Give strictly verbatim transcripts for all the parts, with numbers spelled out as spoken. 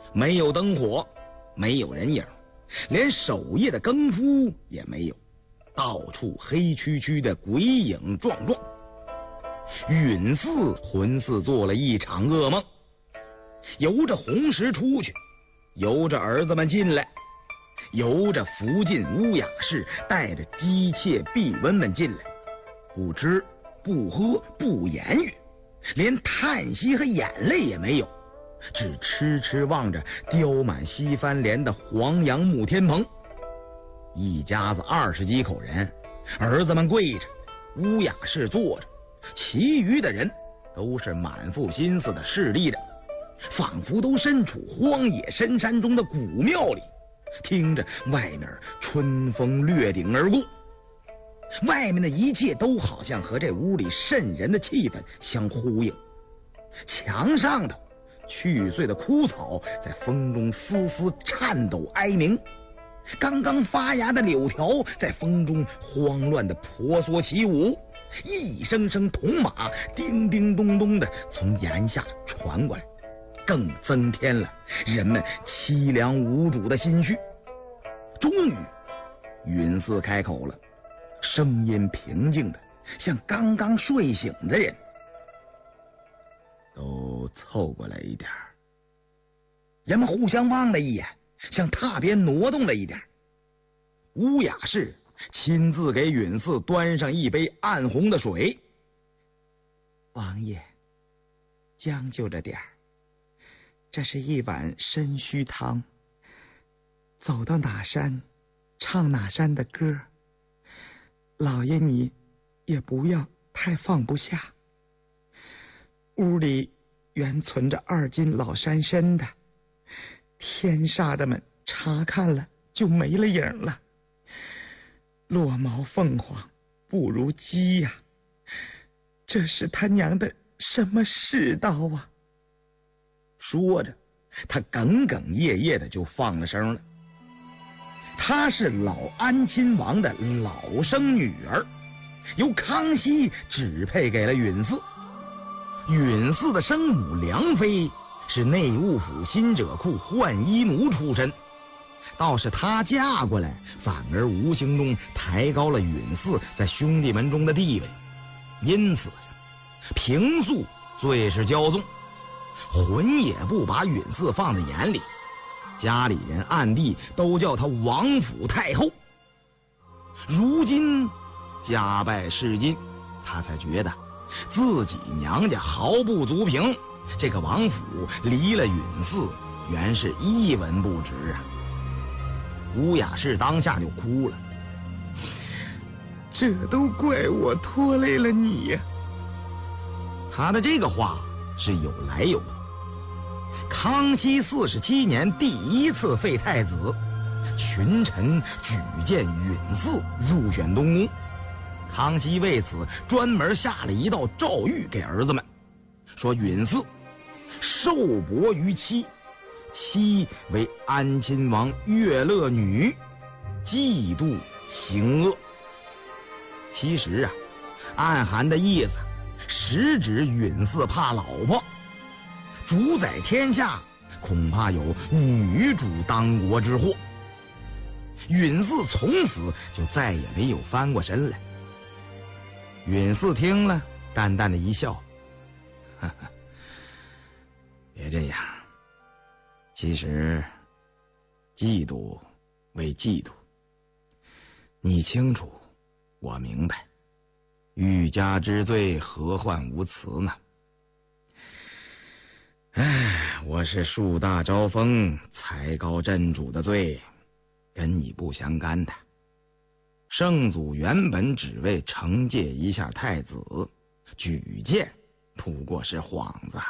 没有灯火，没有人影，连守夜的更夫也没有，到处黑黢黢的，鬼影幢幢。允嗣魂似做了一场噩梦，由着红石出去，由着儿子们进来，由着福晋乌雅氏带着姬妾婢温们进来，不吃不喝不言语，连叹息和眼泪也没有，只痴痴望着雕满西番莲的黄杨木天棚。一家子二十几口人，儿子们跪着，乌雅氏坐着，其余的人都是满腹心思的侍立着，仿佛都身处荒野深山中的古庙里，听着外面春风掠顶而过。外面的一切都好像和这屋里瘆人的气氛相呼应。墙上头去碎的枯草在风中丝丝颤抖哀鸣，刚刚发芽的柳条在风中慌乱的婆娑起舞，一声声铜马叮叮咚咚的从檐下传过来，更增添了人们凄凉无主的心绪。终于允嗣开口了，声音平静的像刚刚睡醒的人。都凑过来一点。人们互相望了一眼，向榻边挪动了一点。乌雅氏亲自给允嗣端上一杯暗红的水。王爷，将就着点儿，这是一碗参须汤，走到哪山唱哪山的歌，老爷你也不要太放不下。屋里原存着二斤老山参的，天煞的们查看了就没了影了。落毛凤凰不如鸡呀、啊，这是他娘的什么世道啊！说着，他哽哽咽咽的就放了声了。她是老安亲王的老生女儿，由康熙指配给了允嗣。允嗣的生母梁妃是内务府新者库浣衣奴出身，倒是她嫁过来，反而无形中抬高了允嗣在兄弟们中的地位，因此平素最是骄纵，魂也不把允嗣放在眼里，家里人暗地都叫她王府太后。如今家败事尽，她才觉得自己娘家毫不足凭，这个王府离了允嗣原是一文不值啊。乌雅氏当下就哭了，这都怪我拖累了你呀、啊。他的这个话是有来由的。康熙四十七年第一次废太子，群臣举荐允嗣入选东宫，康熙为此专门下了一道诏谕给儿子们，说允嗣受薄于妻，妻为安亲王乐乐女，嫉妒行恶。其实啊，暗含的意思实指允嗣怕老婆，主宰天下恐怕有女主当国之祸。允嗣从此就再也没有翻过身来。允嗣听了，淡淡的一笑，哈哈，别这样。其实，嫉妒为嫉妒，你清楚，我明白。欲加之罪，何患无辞呢？唉，我是树大招风，才高震主的罪，跟你不相干的。圣祖原本只为惩戒一下太子，举荐不过是幌子。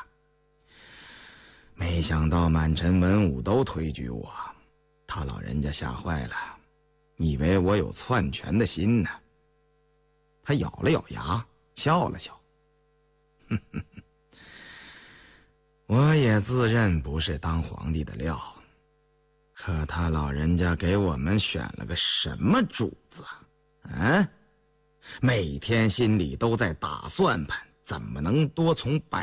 没想到满臣文武都推举我，他老人家吓坏了，以为我有篡权的心呢。他咬了咬牙，笑了笑，哼哼哼，我也自认不是当皇帝的料，可他老人家给我们选了个什么主子啊？啊，每天心里都在打算盘，怎么能多从百